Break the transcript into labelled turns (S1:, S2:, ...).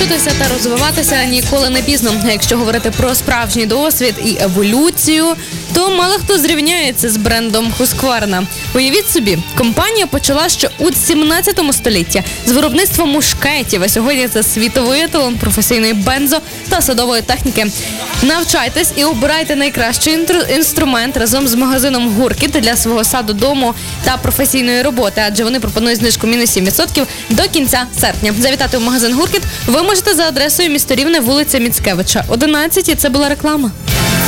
S1: Вчитися та розвиватися ніколи не пізно. А якщо говорити про справжній досвід і еволюцію, то мало хто зрівняється з брендом Husqvarna. Уявіть собі, компанія почала ще у 17 столітті з виробництва мушкетів, а сьогодні це світовий еталон професійної бензо та садової техніки. Навчайтесь і обирайте найкращий інструмент разом з магазином Гуркіт для свого саду, дому та професійної роботи, адже вони пропонують знижку мінус 7% до кінця серпня. Завітати в магазин Гуркіт ви можете за адресою місто Рівне, вулиця Міцкевича, 11, і це була реклама.